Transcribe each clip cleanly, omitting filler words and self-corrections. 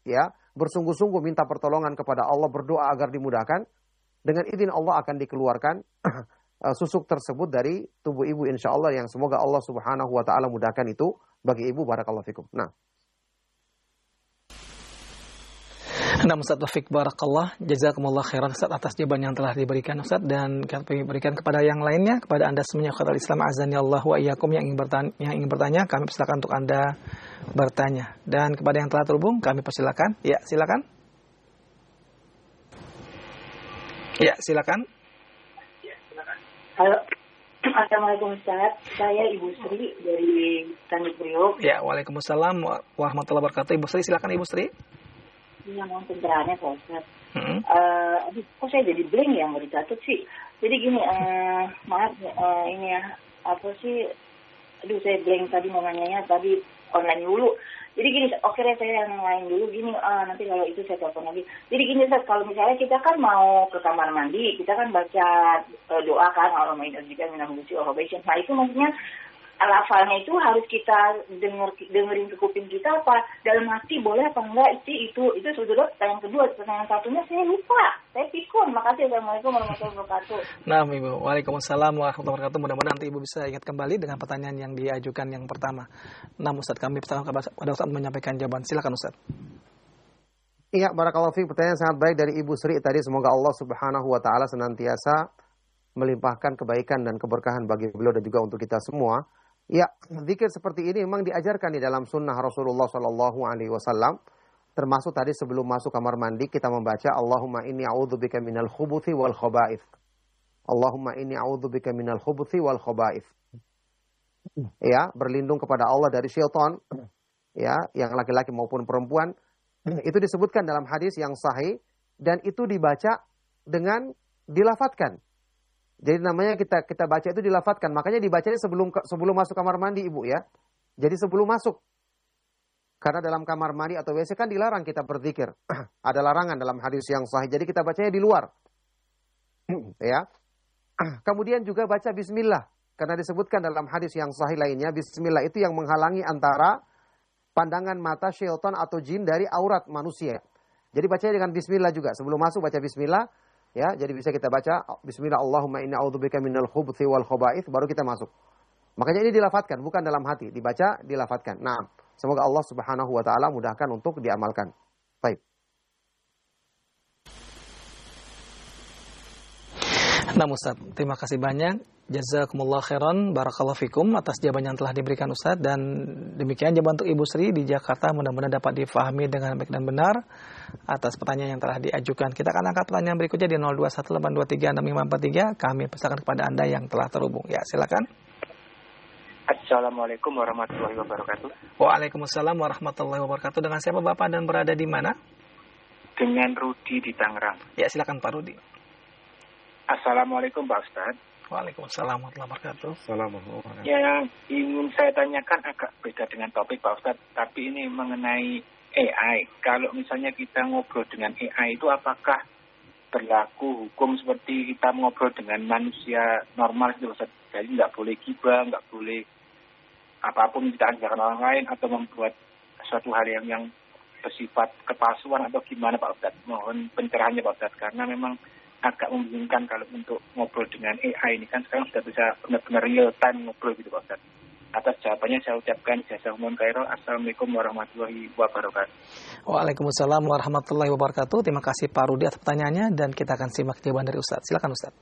ya, bersungguh-sungguh minta pertolongan kepada Allah, berdoa agar dimudahkan, dengan izin Allah akan dikeluarkan susuk tersebut dari tubuh ibu insya Allah, yang semoga Allah Subhanahu wa taala mudahkan itu bagi ibu. Barakallahu fikum. Nah, Ustaz Taufik Barakallah, jazakumullah khairan Ustaz atas jawaban yang telah diberikan Ustaz, dan kami berikan kepada yang lainnya, kepada Anda semuanya khairul Islam azani Allah wa iyyakum yang ingin bertanya, kami persilakan untuk Anda bertanya. Dan kepada yang telah terhubung, kami persilakan. Ya, silakan. Ya, silakan. Halo. Assalamualaikum Ustaz. Saya Ibu Sri dari Tanjung Priok. Ya, waalaikumsalam warahmatullahi wabarakatuh. Ibu Sri, silakan Ibu Sri. Ini mohon pencerahannya Pak Ustaz. Kok saya jadi blank ya, nggak dicatat sih. Jadi gini, maaf ini ya, apa sih, saya blank tadi mau nanyanya, tadi online dulu. Jadi gini, oke deh saya yang lain dulu gini, nanti kalau itu saya telepon lagi. Jadi gini Ustaz, kalau misalnya kita kan mau ke kamar mandi, kita kan baca doa kan, Allahumma inni a'udzubika minal khubuthi wal khaba'ith. Nah itu maksudnya lafalnya itu harus kita dengerin ke kuping kita apa dalam hati boleh apa enggak, itu sudah pertanyaan kedua. Pertanyaan satunya saya lupa, saya pikun. Makasih. Assalamualaikum warahmatullahi wabarakatuh. Nah Ibu, waalaikumsalam warahmatullahi wabarakatuh. Mudah-mudahan nanti Ibu bisa ingat kembali dengan pertanyaan yang diajukan yang pertama. Nah Ustaz, kami persilakan kepada Ustaz menyampaikan jawaban. Silakan Ustaz. Iya, barakallahu fiik. Pertanyaan sangat baik dari Ibu Sri tadi. Semoga Allah Subhanahu wa taala senantiasa melimpahkan kebaikan dan keberkahan bagi beliau dan juga untuk kita semua. Ya, zikir seperti ini memang diajarkan di dalam sunnah Rasulullah Shallallahu Alaihi Wasallam. Termasuk tadi sebelum masuk kamar mandi kita membaca Allahumma inni a'udzubika minal khubuthi wal khaba'ith. Allahumma inni a'udzubika minal khubuthi wal khaba'ith. Ya, berlindung kepada Allah dari syaitan, ya, yang laki-laki maupun perempuan. Itu disebutkan dalam hadis yang sahih dan itu dibaca dengan dilafatkan. Jadi namanya kita baca itu dilafatkan. Makanya dibacanya sebelum masuk kamar mandi Ibu ya. Jadi sebelum masuk. Karena dalam kamar mandi atau WC kan dilarang kita berzikir. Ada larangan dalam hadis yang sahih. Jadi kita bacanya di luar. Ya. Kemudian juga baca bismillah. Karena disebutkan dalam hadis yang sahih lainnya, bismillah itu yang menghalangi antara pandangan mata syaitan atau jin dari aurat manusia. Jadi bacanya dengan bismillah juga. Sebelum masuk baca bismillah. Ya, jadi bisa kita baca bismillah Allahumma inni a'udzubika minal khubuthi wal khaba'ith, baru kita masuk. Makanya ini dilafatkan, bukan dalam hati, dibaca, dilafatkan. Nah, semoga Allah Subhanahu wa taala mudahkan untuk diamalkan. Baik. Nah Ustaz, terima kasih banyak. Jazakumullah khairan, barakallahu fikum atas jawaban yang telah diberikan Ustaz. Dan demikian jawaban untuk Ibu Sri di Jakarta, mudah-mudahan dapat difahami dengan baik dan benar atas pertanyaan yang telah diajukan. Kita akan angkat pertanyaan berikutnya di 0218236543. Kami persilakan kepada Anda yang telah terhubung. Ya, silakan. Assalamualaikum warahmatullahi wabarakatuh. Waalaikumsalam warahmatullahi wabarakatuh. Dengan siapa Bapak dan berada di mana? Dengan Rudi di Tangerang. Ya, silakan Pak Rudi. Assalamualaikum Pak Ustaz. Waalaikumsalam warahmatullahi wabarakatuh. Assalamualaikum. Yang ingin saya tanyakan agak beda dengan topik Pak Ustaz, tapi ini mengenai AI. Kalau misalnya kita ngobrol dengan AI itu apakah berlaku hukum seperti kita ngobrol dengan manusia normal itu Ustaz? Jadi nggak boleh gibah, nggak boleh apapun kita ajarkan orang lain atau membuat suatu hal yang bersifat kepalsuan atau gimana Pak Ustaz? Mohon pencerahannya Pak Ustaz, karena memang agak membingungkan kalau untuk ngobrol dengan AI ini kan sekarang sudah bisa benar-benar real time ngobrol gitu Pak Ustaz. Atas jawabannya saya ucapkan jazakumullah khairan. Assalamualaikum warahmatullahi wabarakatuh. Waalaikumsalam warahmatullahi wabarakatuh. Terima kasih Pak Rudi atas pertanyaannya dan kita akan simak jawaban dari Ustaz. Silakan Ustaz.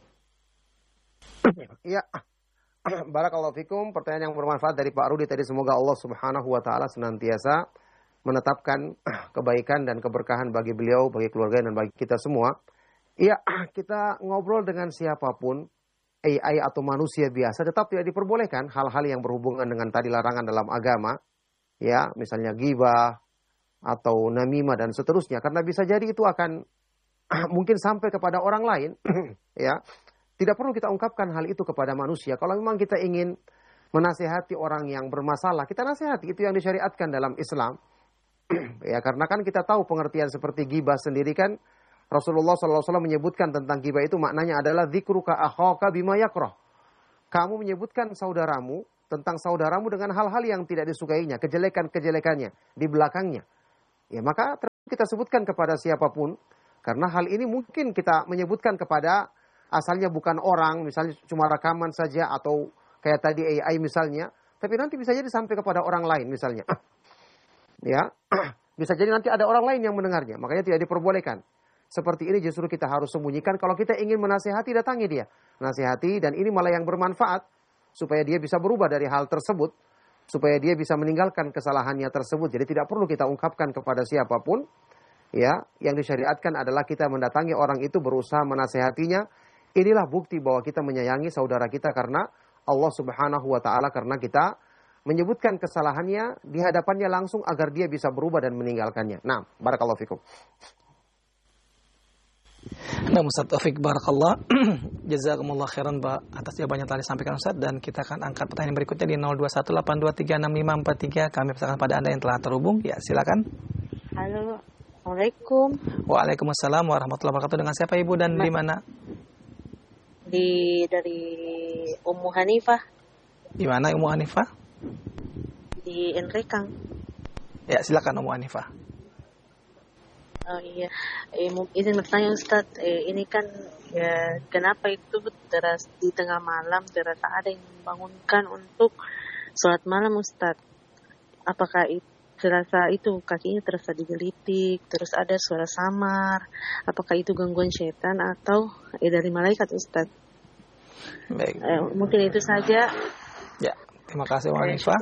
Ya. Barakallahu fikum. Pertanyaan yang bermanfaat dari Pak Rudi tadi, semoga Allah Subhanahu wa taala senantiasa menetapkan kebaikan dan keberkahan bagi beliau, bagi keluarga dan bagi kita semua. Iya, kita ngobrol dengan siapapun, AI atau manusia biasa, tetap tidak diperbolehkan hal-hal yang berhubungan dengan tadi larangan dalam agama. Ya, misalnya ghibah atau namimah dan seterusnya. Karena bisa jadi itu akan mungkin sampai kepada orang lain. Ya, tidak perlu kita ungkapkan hal itu kepada manusia. Kalau memang kita ingin menasihati orang yang bermasalah, kita nasihati. Itu yang disyariatkan dalam Islam. Ya, karena kan kita tahu pengertian seperti ghibah sendiri kan, Rasulullah SAW menyebutkan tentang ghibah itu maknanya adalah dzikruka akhaka bima yakrah. Kamu menyebutkan saudaramu tentang saudaramu dengan hal-hal yang tidak disukainya, kejelekan-kejelekannya di belakangnya. Ya, maka kita sebutkan kepada siapapun, karena hal ini mungkin kita menyebutkan kepada asalnya bukan orang, misalnya cuma rekaman saja atau kayak tadi AI misalnya, tapi nanti bisa jadi sampai kepada orang lain misalnya. Ya, bisa jadi nanti ada orang lain yang mendengarnya, makanya tidak diperbolehkan. Seperti ini justru kita harus sembunyikan. Kalau kita ingin menasihati, datangi dia. Nasihati, dan ini malah yang bermanfaat, supaya dia bisa berubah dari hal tersebut, supaya dia bisa meninggalkan kesalahannya tersebut. Jadi tidak perlu kita ungkapkan kepada siapapun. Ya, yang disyariatkan adalah kita mendatangi orang itu, berusaha menasehatinya. Inilah bukti bahwa kita menyayangi saudara kita karena Allah Subhanahu wa taala, karena kita menyebutkan kesalahannya di hadapannya langsung agar dia bisa berubah dan meninggalkannya. Nah, barakallahu fikum. Nah, Ustaz Taufik barakallah. Jazakumullah khairan atas jawabannya telah disampaikan Ustaz, dan kita akan angkat pertanyaan berikutnya di 0218236543. Kami persilakan pada Anda yang telah terhubung. Ya, silakan. Halo. Assalamualaikum. Waalaikumsalam warahmatullahi wabarakatuh. Dengan siapa Ibu dan di mana? Dari Ummu Hanifah. Di mana Ummu Hanifah? Di Enrekang. Ya, silakan Ummu Hanifah. Oh iya, izin bertanya Ustaz, ini kan ya, kenapa itu teras di tengah malam terasa ada yang membangunkan untuk sholat malam Ustaz? Apakah itu terasa itu kakinya terasa digelitik, terus ada suara samar? Apakah itu gangguan setan atau dari malaikat Ustaz? Baik. Mungkin itu saja. Ya, terima kasih Ummu Hanifah.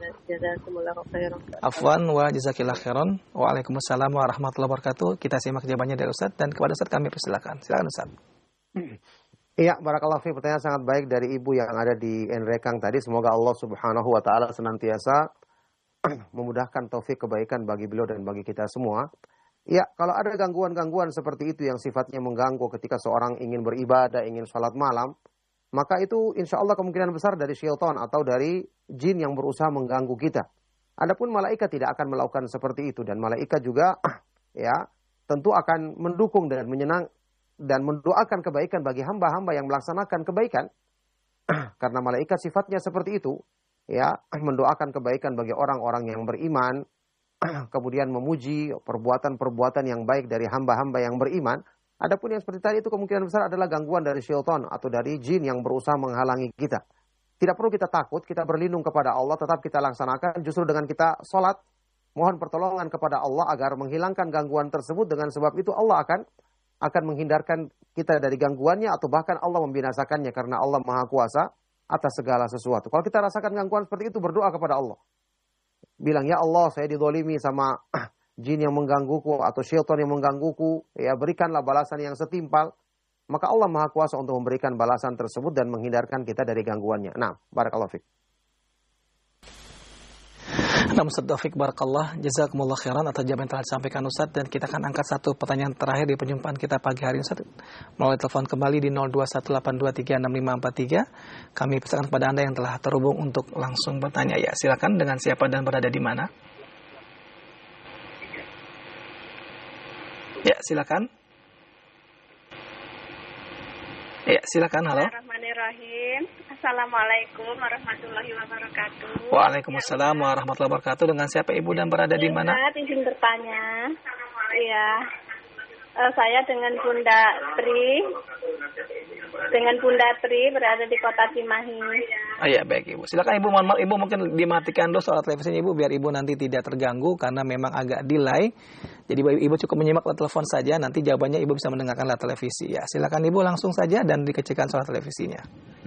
Afwan wa jazakillah khairan. Waalaikumsalam warahmatullahi wabarakatuh. Kita simak jawabannya dari Ustaz, dan kepada Ustaz kami persilakan. Silakan Ustaz. Iya, barakallahu fi, pertanyaan sangat baik dari ibu yang ada di Enrekang tadi. Semoga Allah Subhanahu wa taala senantiasa memudahkan taufik kebaikan bagi beliau dan bagi kita semua. Ya, kalau ada gangguan-gangguan seperti itu yang sifatnya mengganggu ketika seorang ingin beribadah, ingin sholat malam, maka itu insya Allah kemungkinan besar dari syaitan atau dari jin yang berusaha mengganggu kita. Adapun malaikat tidak akan melakukan seperti itu, dan malaikat juga ya tentu akan mendukung dan mendoakan kebaikan bagi hamba-hamba yang melaksanakan kebaikan. Karena malaikat sifatnya seperti itu, ya, mendoakan kebaikan bagi orang-orang yang beriman, kemudian memuji perbuatan-perbuatan yang baik dari hamba-hamba yang beriman. Adapun yang seperti tadi itu kemungkinan besar adalah gangguan dari syaitan atau dari jin yang berusaha menghalangi kita. Tidak perlu kita takut, kita berlindung kepada Allah, tetap kita laksanakan. Justru dengan kita sholat, mohon pertolongan kepada Allah agar menghilangkan gangguan tersebut. Dengan sebab itu Allah akan menghindarkan kita dari gangguannya, atau bahkan Allah membinasakannya, karena Allah Maha Kuasa atas segala sesuatu. Kalau kita rasakan gangguan seperti itu, berdoa kepada Allah. Bilang, ya Allah, saya didolimi sama jin yang menggangguku atau syaitan yang menggangguku, ya berikanlah balasan yang setimpal. Maka Allah Maha Kuasa untuk memberikan balasan tersebut dan menghindarkan kita dari gangguannya. Nah, barakallahu fiik. Nah, Ustaz Taufik barakallah, jazakumullah khairan atas jawaban yang telah disampaikan Ustaz, dan kita akan angkat satu pertanyaan terakhir di perjumpaan kita pagi hari ini Ustaz, melalui telepon kembali di 0218236543. Kami persilakan kepada Anda yang telah terhubung untuk langsung bertanya. Ya, silakan, dengan siapa dan berada di mana? Ya, silakan. Ya, silakan. Halo. Bismillahirrahmanirrahim. Assalamualaikum warahmatullahi wabarakatuh. Waalaikumsalam warahmatullahi wabarakatuh. Dengan siapa Ibu dan berada di mana? Saya izin bertanya. Iya. Saya dengan Bunda Tri berada di Kota Cimahi. Oh ya, baik Ibu. Silakan Ibu, mohon maaf Ibu mungkin dimatikan dulu soal televisinya Ibu biar Ibu nanti tidak terganggu karena memang agak delay. Jadi Ibu cukup menyimak lewat telepon saja, nanti jawabannya Ibu bisa mendengarkan lewat televisi. Ya, silakan Ibu langsung saja dan dikecilkan soal televisinya.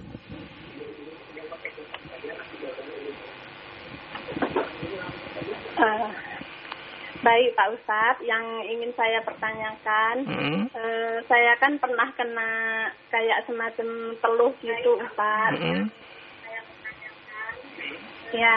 Baik Pak Ustadz, yang ingin saya pertanyakan, saya kan pernah kena kayak semacam teluh gitu Ustadz. Ya,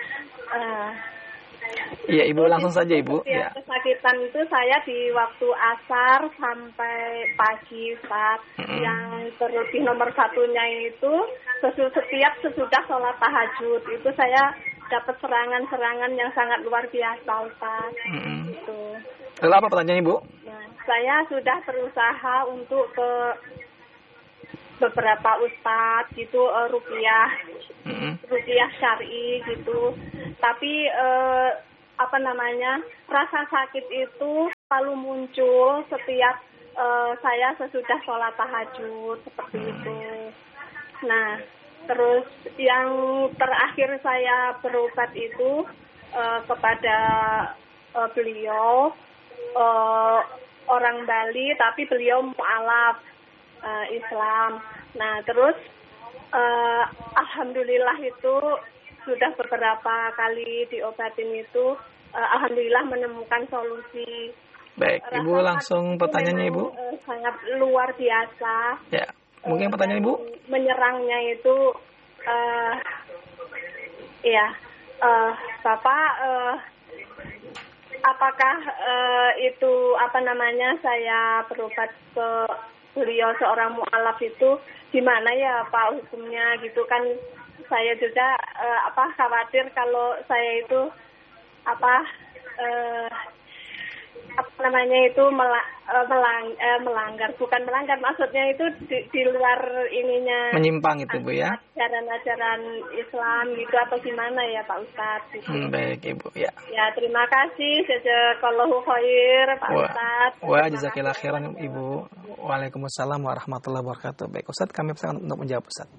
iya Ibu langsung saja Ibu. Ya. Kesakitan itu saya di waktu asar sampai pagi Ustadz. Yang terlebih nomor satunya itu setiap sesudah sholat tahajud itu saya dapat serangan-serangan yang sangat luar biasa Ustaz. Gitu. Lalu apa pertanyaannya Ibu? Nah, saya sudah berusaha untuk ke beberapa ustadz gitu, ruqyah syar'i gitu. Tapi rasa sakit itu selalu muncul setiap saya sesudah sholat tahajud seperti itu. Nah, terus yang terakhir saya berobat itu kepada beliau orang Bali, tapi beliau mualaf Islam. Nah, terus alhamdulillah itu sudah beberapa kali diobatin itu, alhamdulillah menemukan solusi. Baik, Ibu langsung pertanyaannya Ibu. Sangat luar biasa. Ya, mungkin pertanyaan Ibu. Menyerangnya itu, Bapak, apakah itu saya berobat ke beliau seorang mualaf itu gimana ya Pak hukumnya gitu kan? Saya juga khawatir kalau saya itu melanggar, bukan melanggar, maksudnya itu di luar ininya, menyimpang itu Bu ya, ajaran Islam gitu atau gimana ya Pak Ustadz gitu. Baik Ibu ya. Ya, terima kasih, jazakallahu khair Pak Ustadz. Wa jazakillah khairan Ibu. Waalaikumsalam warahmatullahi wabarakatuh. Baik Ustadz, kami persilakan untuk menjawab Ustadz.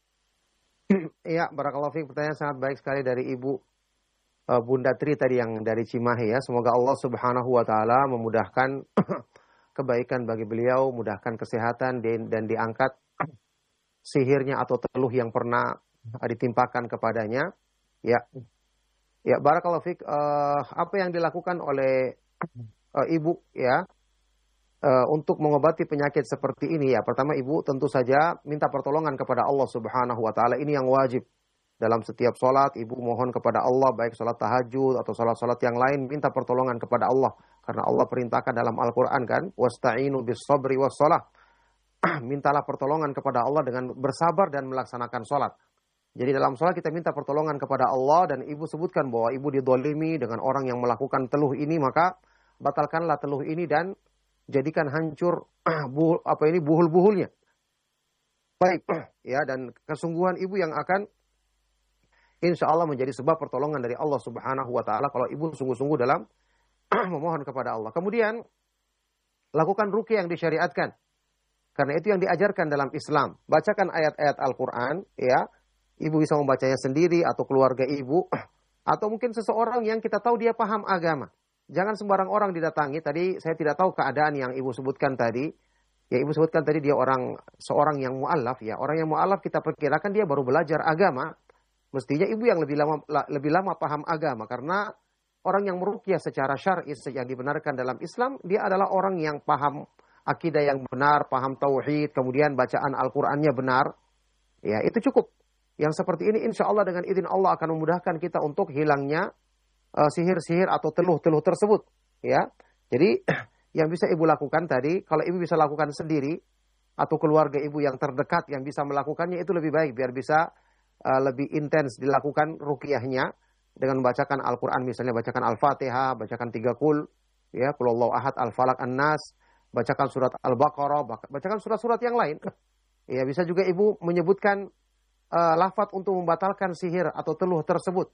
Iya, barakallahu fiik, pertanyaan sangat baik sekali dari Ibu Bunda Tri tadi yang dari Cimahi ya. Semoga Allah Subhanahu wa taala memudahkan kebaikan bagi beliau, mudahkan kesehatan dan diangkat sihirnya atau teluh yang pernah ditimpakan kepadanya. Ya. Ya, barakallahu fiik, apa yang dilakukan oleh Ibu ya untuk mengobati penyakit seperti ini ya. Pertama Ibu tentu saja minta pertolongan kepada Allah Subhanahu wa taala, ini yang wajib. Dalam setiap sholat, Ibu mohon kepada Allah, baik sholat tahajud atau sholat-sholat yang lain, minta pertolongan kepada Allah. Karena Allah perintahkan dalam Al-Quran kan, wasta'inu bis sabri was sholat. Mintalah pertolongan kepada Allah dengan bersabar dan melaksanakan sholat. Jadi dalam sholat kita minta pertolongan kepada Allah, dan Ibu sebutkan bahwa Ibu didolimi dengan orang yang melakukan teluh ini, maka batalkanlah teluh ini dan jadikan hancur buhul-buhulnya. Baik, ya, dan kesungguhan Ibu yang akan insya Allah menjadi sebab pertolongan dari Allah Subhanahu wa taala kalau Ibu sungguh-sungguh dalam memohon kepada Allah. Kemudian lakukan ruqyah yang disyariatkan. Karena itu yang diajarkan dalam Islam. Bacakan ayat-ayat Al-Qur'an ya. Ibu bisa membacanya sendiri atau keluarga Ibu atau mungkin seseorang yang kita tahu dia paham agama. Jangan sembarang orang didatangi. Tadi saya tidak tahu keadaan yang Ibu sebutkan tadi. Ya, Ibu sebutkan tadi dia seorang yang mu'alaf ya. Orang yang mu'alaf kita perkirakan dia baru belajar agama. Mestinya Ibu yang lebih lama paham agama, karena orang yang meruqyah secara syar'i yang dibenarkan dalam Islam, dia adalah orang yang paham akidah yang benar, paham tauhid, kemudian bacaan Al-Qur'annya benar. Ya, itu cukup. Yang seperti ini insya Allah dengan izin Allah akan memudahkan kita untuk hilangnya sihir-sihir atau teluh-teluh tersebut. Ya. Jadi yang bisa Ibu lakukan tadi, kalau Ibu bisa lakukan sendiri atau keluarga Ibu yang terdekat yang bisa melakukannya, itu lebih baik biar bisa lebih intens dilakukan ruqyahnya dengan membacakan Al-Quran, misalnya bacakan Al-Fatihah, bacakan 3 qul, ya, qul huwallahu ahad, Al-Falaq, An-Nas, bacakan surat Al-Baqarah, bacakan surat-surat yang lain. Ya, bisa juga Ibu menyebutkan lafaz untuk membatalkan sihir atau teluh tersebut.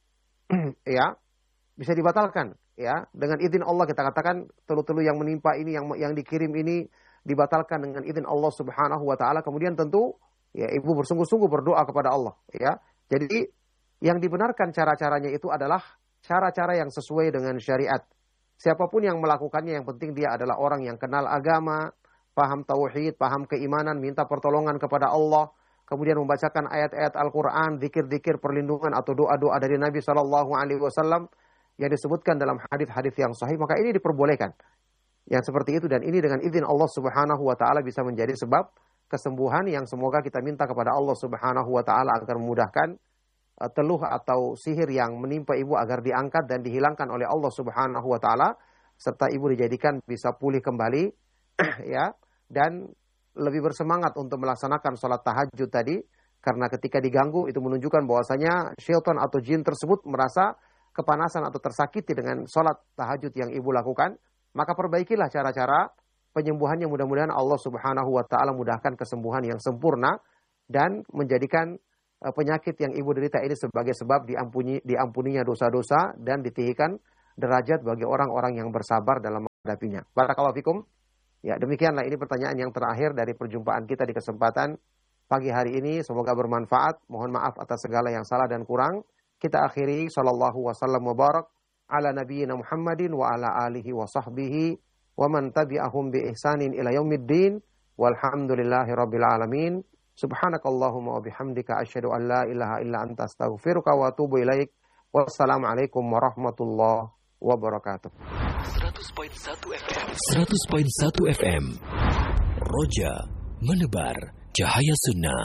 Ya, bisa dibatalkan, ya, dengan izin Allah. Kita katakan teluh-teluh yang menimpa ini, yang dikirim ini dibatalkan dengan izin Allah Subhanahu wa taala. Kemudian tentu ya, Ibu bersungguh-sungguh berdoa kepada Allah, ya. Jadi yang dibenarkan cara-caranya itu adalah cara-cara yang sesuai dengan syariat. Siapapun yang melakukannya, yang penting dia adalah orang yang kenal agama, paham tauhid, paham keimanan, minta pertolongan kepada Allah, kemudian membacakan ayat-ayat Al-Qur'an, zikir-zikir perlindungan atau doa-doa dari Nabi SAW yang disebutkan dalam hadis-hadis yang sahih, maka ini diperbolehkan. Yang seperti itu, dan ini dengan izin Allah Subhanahu wa taala bisa menjadi sebab kesembuhan yang semoga kita minta kepada Allah Subhanahu wa taala agar memudahkan teluh atau sihir yang menimpa Ibu agar diangkat dan dihilangkan oleh Allah Subhanahu wa taala, serta Ibu dijadikan bisa pulih kembali ya, dan lebih bersemangat untuk melaksanakan sholat tahajud tadi, karena ketika diganggu itu menunjukkan bahwasanya syaitan atau jin tersebut merasa kepanasan atau tersakiti dengan sholat tahajud yang Ibu lakukan. Maka perbaikilah cara-cara penyembuhannya, mudah-mudahan Allah Subhanahu wa taala mudahkan kesembuhan yang sempurna dan menjadikan penyakit yang Ibu derita ini sebagai sebab diampuninya dosa-dosa dan ditinggikan derajat bagi orang-orang yang bersabar dalam menghadapinya. Barakallahu fikum. Ya, demikianlah ini pertanyaan yang terakhir dari perjumpaan kita di kesempatan pagi hari ini. Semoga bermanfaat. Mohon maaf atas segala yang salah dan kurang. Kita akhiri sallallahu wasallam wa barak ala nabiyyina Muhammadin wa ala alihi wa sahbihi wa man tabi'ahum bi ihsanin ila yaumiddin walhamdulillahi rabbil alamin. Subhanakallahumma wa bihamdika asyhadu an la ilaha illa anta astaghfiruka wa atubu ilaik. Wassalamualaikum warahmatullahi wabarakatuh. 100.1 FM. 100.1 FM. Roja menebar cahaya sunnah.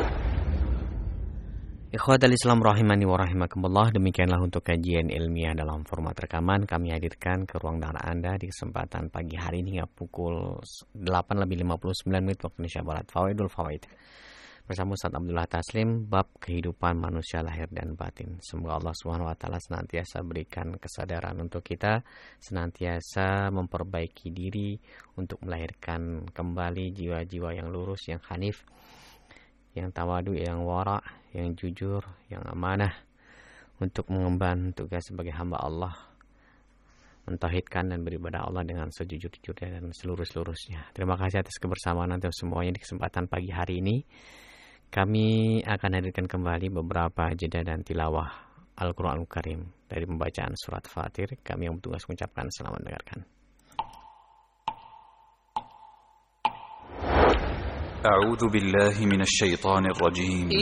Ikhwatal Islam rahimani wa rahimakumullah, demikianlah untuk kajian ilmiah dalam format rekaman kami hadirkan ke ruang dengar Anda di kesempatan pagi hari ini hingga pukul 8:59 waktu Indonesia Barat. Fawaidul Fawaid bersama Ustaz Abdullah Taslim, bab kehidupan manusia lahir dan batin. Semoga Allah Subhanahu wa taala senantiasa berikan kesadaran untuk kita, senantiasa memperbaiki diri untuk melahirkan kembali jiwa-jiwa yang lurus, yang hanif, yang tawadu, yang wara, yang jujur, yang amanah, untuk mengemban tugas sebagai hamba Allah, mentauhidkan dan beribadah Allah dengan sejujur-jujurnya dan seluruh-seluruhnya. Terima kasih atas kebersamaan Anda semuanya di kesempatan pagi hari ini. Kami akan hadirkan kembali beberapa jeda dan tilawah Al-Quranul Karim dari pembacaan surat Fatir. Kami yang bertugas mengucapkan selamat mendengarkan. أعوذ بالله من الشيطان الرجيم